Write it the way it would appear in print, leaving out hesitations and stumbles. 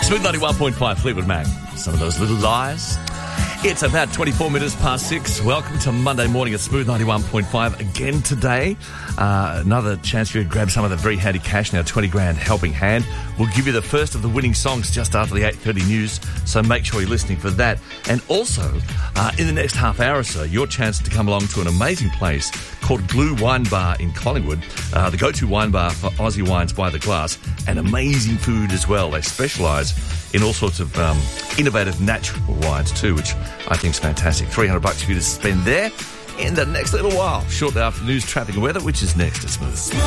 Smooth 91.5 Fleetwood Mac. Some of those little lies. It's about 24 minutes past 6. Welcome to Monday morning at Smooth 91.5 again today. Another chance for you to grab some of the very handy cash now, 20 grand helping hand. We'll give you the first of the winning songs just after the 8:30 news, so make sure you're listening for that. And also, in the next half hour or so, your chance to come along to an amazing place called Glue Wine Bar in Collingwood, the go-to wine bar for Aussie wines by the glass, and amazing food as well. They specialise in all sorts of innovative natural wines too, which I think is fantastic. $300 for you to spend there in the next little while, shortly after news, traffic and weather, which is next at Smooth.